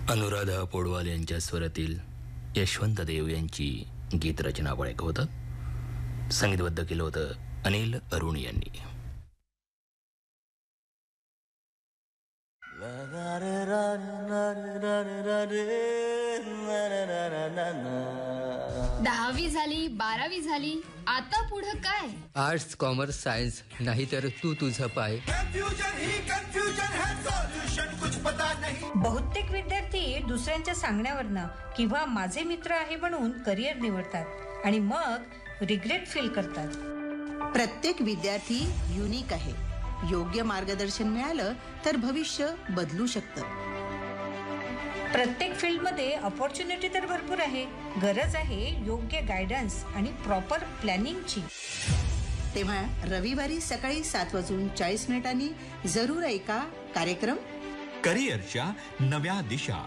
अनुराधा पौडवाल यांच्या स्वरातील यशवंत देव यांची गीतरचना आपण ऐकवतात. संगीतबद्ध केलं होतं अनिल अरुण यांनी. दहावी झाली, 12वी झाली, आता पुढं काय? आर्ट्स, कॉमर्स, सायन्स, नाहीतर तू तुझं पाय. बहुतेक विद्यार्थी दुसऱ्यांच्या सांगण्यावरनं किंवा माझे मित्र आहे म्हणून करिअर निवडतात आणि मग रिग्रेट फील करतात. प्रत्येक विद्यार्थी युनिक आहे. योग्य मार्गदर्शन मिळालं तर भविष्य बदलू शकतं. प्रत्येक फील्डमध्ये अपॉर्च्युनिटी तर भरपूर आहे. गरज आहे योग्य गायडन्स आणि प्रॉपर प्लॅनिंगची. तेव्हा रविवारी सकाळी 7:40 जरूर ऐका कार्यक्रम करिअरच्या नव्या दिशा.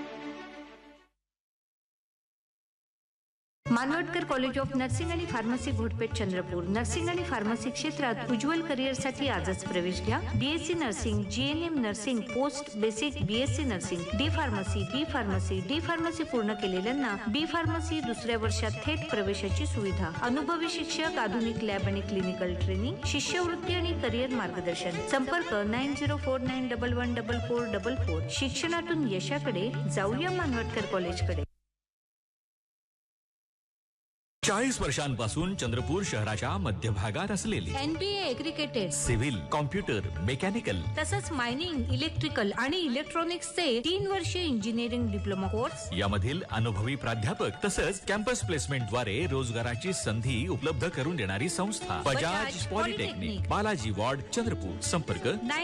मानवटकर कॉलेज ऑफ नर्सिंग आणि फार्मसी घोटपेठ चंद्रपूर. नर्सिंग आणि फार्मसी क्षेत्रात उज्ज्वल करिअरसाठी आजच प्रवेश घ्या. BSc nursing, GNM nursing, post basic BSc nursing, D pharmacy पूर्ण केलेल्यांना बी फार्मसी दुसऱ्या वर्षात थेट प्रवेशाची सुविधा. अनुभवी शिक्षक, आधुनिक लॅब आणि क्लिनिकल ट्रेनिंग, शिष्यवृत्ती आणि करिअर मार्गदर्शन. संपर्क 9049114444. शिक्षणातून यशाकडे जाऊया मानवटकर कॉलेजकडे. 40 वर्षांपासून चंद्रपूर शहराच्या मध्यभागात असलेली NBA एग्रीकेटेड, सिव्हिल, कॉम्प्युटर, मेकॅनिकल तसंच मायनिंग, इलेक्ट्रिकल आणि इलेक्ट्रॉनिक्सचे 3 वर्षीय इंजिनिअरिंग डिप्लोमा कोर्स. यामधील अनुभवी प्राध्यापक तसंच कॅम्पस प्लेसमेंटद्वारे रोजगाराची संधी उपलब्ध करून देणारी संस्था बजाज पॉलिटेक्निक, बालाजी वार्ड, चंद्रपूर. संपर्क